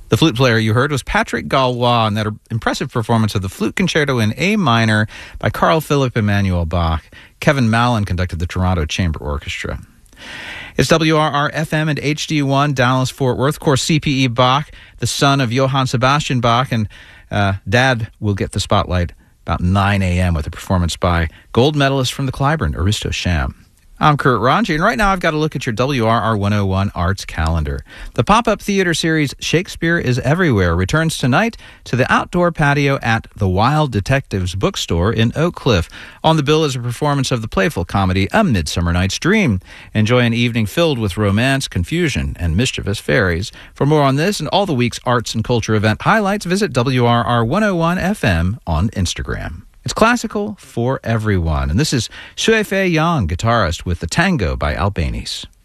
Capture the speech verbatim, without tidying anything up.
The flute player you heard was Patrick Galois, and that impressive performance of the Flute Concerto in A minor by Carl Philipp Emanuel Bach. Kevin Mallon conducted the Toronto Chamber Orchestra. It's W R R F M and H D one, Dallas, Fort Worth. Of course, C P E Bach, the son of Johann Sebastian Bach, and uh, Dad will get the spotlight about nine a.m. with a performance by gold medalist from the Clyburn, Aristo Sham. I'm Kurt Ranji, and right now I've got to look at your W R R one oh one Arts calendar. The pop-up theater series Shakespeare is Everywhere returns tonight to the outdoor patio at the Wild Detectives Bookstore in Oak Cliff. On the bill is a performance of the playful comedy A Midsummer Night's Dream. Enjoy an evening filled with romance, confusion, and mischievous fairies. For more on this and all the week's arts and culture event highlights, visit W R R one oh one F M on Instagram. It's classical for everyone, and this is Sue Fei Yang, guitarist, with the Tango by Albéniz.